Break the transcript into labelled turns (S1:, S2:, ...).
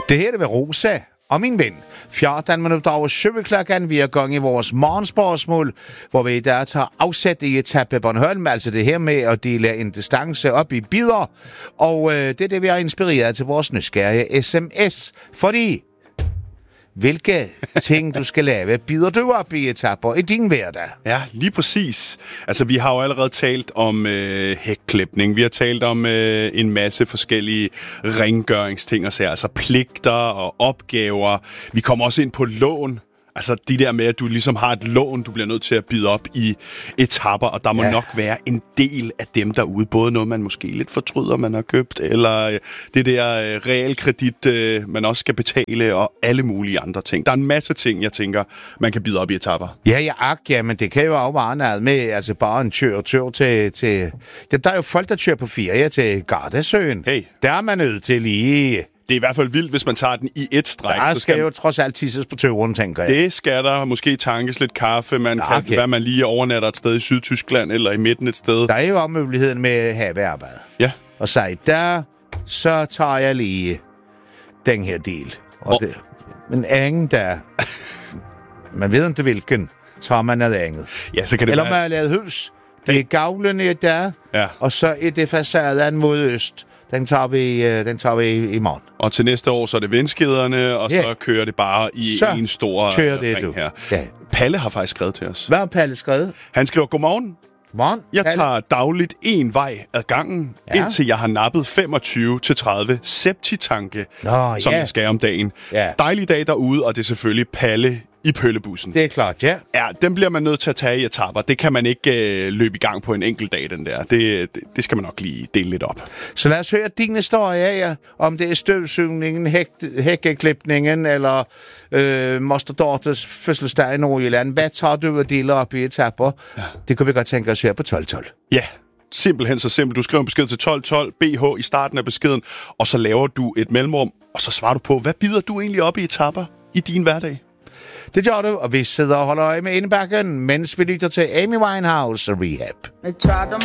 S1: Det her er ved Rosa og min ven. 14 minutter over 7 klokken. Vi er gang i vores morgenspørgsmål, hvor vi i dag tager afsæt i etape Bornholm, altså det her med at dele en distance op i bidder. Og det er det, vi har inspireret til vores nysgerrige sms. Fordi, hvilke ting du skal lave, bider du op i etapper i din hverdag?
S2: Ja, lige præcis. Altså, vi har jo allerede talt om hækklipning. Vi har talt om en masse forskellige rengøringsting og sager, altså pligter og opgaver. Vi kommer også ind på lån. Altså de der med, at du ligesom har et lån, du bliver nødt til at bide op i etapper, og der må nok være en del af dem derude. Både noget, man måske lidt fortryder, man har købt, eller det der realkredit, man også skal betale, og alle mulige andre ting. Der er en masse ting, jeg tænker, man kan bide op i etapper.
S1: Ja, men det kan jo også være noget med, altså bare en tur til... Der er jo folk, der kører på ferie til Gardasøen.
S2: Hey.
S1: Der er man nødt til lige...
S2: Det er i hvert fald vildt, hvis man tager den i et stræk.
S1: Der skal jo trods alt tisses på tøveren, tænker jeg.
S2: Det skal der. Måske tankes lidt kaffe. Man kan være, man lige overnatter et sted i Sydtyskland eller i midten et sted.
S1: Der er jo også muligheden med at have arbejde.
S2: Ja.
S1: Og sige, så tager jeg lige den her del. Men anden der... man ved ikke hvilken, tager man noget andet.
S2: Ja, så kan det
S1: eller
S2: være...
S1: man har lavet hus. Det er gavlene der, og så er det facaden mod øst. Den tager vi i morgen.
S2: Og til næste år, så er det vindskæderne, og så kører det bare i en stor ring her. Ja. Palle har faktisk skrevet til os.
S1: Hvad har Palle skrevet?
S2: Han skriver, godmorgen.
S1: Godmorgen,
S2: jeg tager dagligt en vej ad gangen, indtil jeg har nappet 25-30 septitanke, som jeg skal om dagen. Ja. Dejlig dag derude, og det er selvfølgelig Palle i pøllebussen.
S1: Det er klart, ja.
S2: Ja, den bliver man nødt til at tage i etapper. Det kan man ikke løbe i gang på en enkelt dag, den der. Det skal man nok lige dele lidt op.
S1: Så lad os høre din historie, om det er støvsugningen, hækkeklipningen eller Moster Dortes fødselsdag i Nordjylland. Hvad tager du og deler op i etapper? Ja. Det kunne vi godt tænke os her på 1212.
S2: Ja, simpelthen så simpelt. Du skriver en besked til 1212 BH i starten af beskeden, og så laver du et mellemrum, og så svarer du på, hvad bider du egentlig op i etapper i din hverdag?
S1: Det gør du, og vi sidder og holder øje med indbakken, mens vi lytter til Amy Winehouse og Rehab.